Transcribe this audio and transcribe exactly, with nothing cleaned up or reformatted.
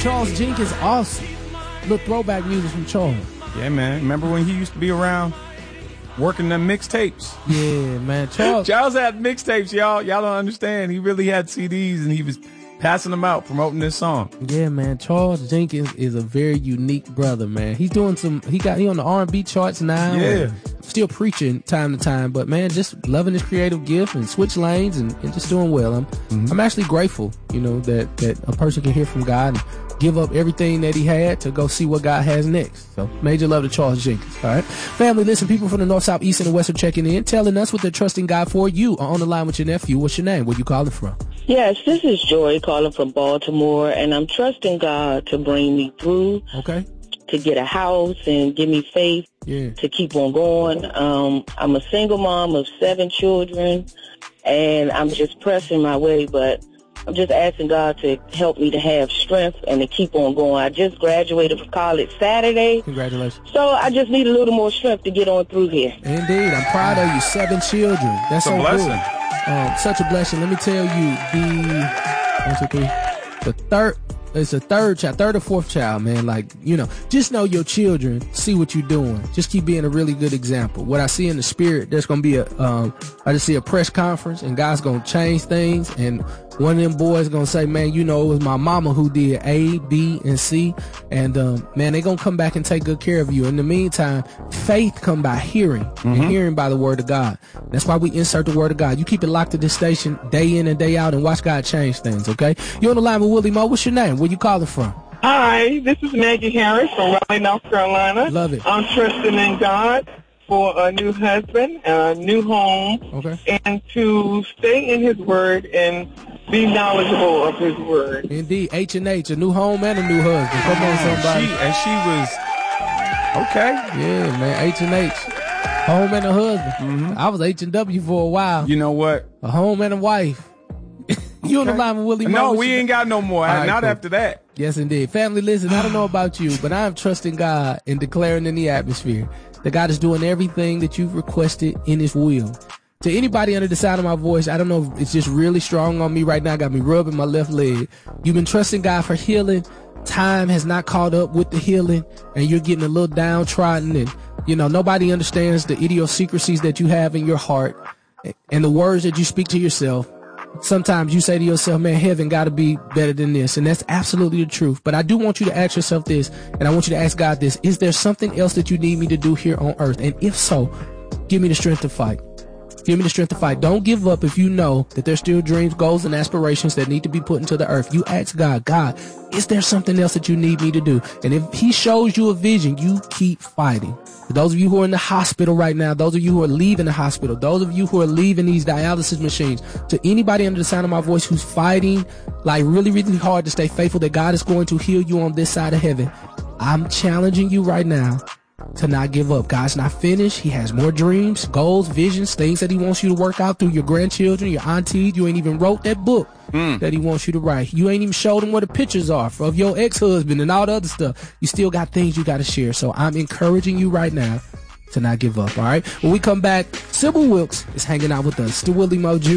Charles Jenkins, awesome. Little throwback music from Charles. Yeah, man. Remember when he used to be around working them mixtapes? Yeah, man. Charles. Charles had mixtapes, y'all. Y'all don't understand. He really had C Ds, and he was passing them out, promoting this song. Yeah, man. Charles Jenkins is a very unique brother, man. He's doing some. He got he on the R and B charts now. Yeah. Still preaching time to time, but man, just loving his creative gift and switch lanes and, and just doing well. I'm mm-hmm. I'm actually grateful, you know, that that a person can hear from God and give up everything that he had to go see what God has next. So major love to Charles Jenkins. All right, family, listen, people from the north, south, east, and the west are checking in, telling us what they're trusting God for. You are on the line with your nephew. What's your name? Where you calling from? Yes, this is Joy calling from Baltimore, and I'm trusting God to bring me through. Okay. To get a house and give me faith yeah. to keep on going. Um, I'm a single mom of seven children, and I'm just pressing my way, but I'm just asking God to help me to have strength and to keep on going. I just graduated from college Saturday. Congratulations. So I just need a little more strength to get on through here. Indeed. I'm proud of you. Seven children. That's it's so a blessing. Cool. Um, such a blessing. Let me tell you, the, one, two, three, the third, it's a third child, third or fourth child, man. Like, you know, just know your children, see what you're doing. Just keep being a really good example. What I see in the spirit, there's going to be a, um, I just see a press conference and God's going to change things. And one of them boys going to say, man, you know, it was my mama who did A, B, and C. And, um, man, they going to come back and take good care of you. In the meantime, faith come by hearing mm-hmm. and hearing by the word of God. That's why we insert the word of God. You keep it locked to this station day in and day out and watch God change things. Okay. You're on the line with Willie Moe. What's your name? Where you calling from? Hi, this is Maggie Harris from Raleigh, North Carolina. Love it. I'm trusting in God for a new husband, a new home, okay. and to stay in His Word and be knowledgeable of His Word. Indeed, H and H, a new home and a new husband. Come on, somebody. She, and she was okay. Yeah, man, H and H, home and a husband. Mm-hmm. I was H and W for a while. You know what? A home and a wife. You on the line with Willie Moe? No, we ain't got no more. Right, Not cool. After that. Yes, indeed. Family, listen, I don't know about you, but I'm trusting God and declaring in the atmosphere that God is doing everything that you've requested in His will. To anybody under the sound of my voice, I don't know if it's just really strong on me right now, got me rubbing my left leg. You've been trusting God for healing. Time has not caught up with the healing, and you're getting a little downtrodden, and, you know, nobody understands the idiosyncrasies that you have in your heart and the words that you speak to yourself. Sometimes you say to yourself, man, heaven got to be better than this. And that's absolutely the truth. But I do want you to ask yourself this, and I want you to ask God this. Is there something else that you need me to do here on earth? And if so, give me the strength to fight. Give me the strength to fight. Don't give up if you know that there's still dreams, goals, and aspirations that need to be put into the earth. You ask God, God, is there something else that you need me to do? And if He shows you a vision, you keep fighting. For those of you who are in the hospital right now, those of you who are leaving the hospital, those of you who are leaving these dialysis machines, to anybody under the sound of my voice who's fighting like really, really hard to stay faithful that God is going to heal you on this side of heaven, I'm challenging you right now to not give up. God's not finished. He has more dreams, goals, visions, things that He wants you to work out through your grandchildren, your aunties. You ain't even wrote that book mm. that He wants you to write. You ain't even showed Him where the pictures are of your ex-husband and all the other stuff. You still got things you got to share. So I'm encouraging you right now to not give up. All right. When we come back, Sybil Wilkes is hanging out with us. It's the Willie Moe Junior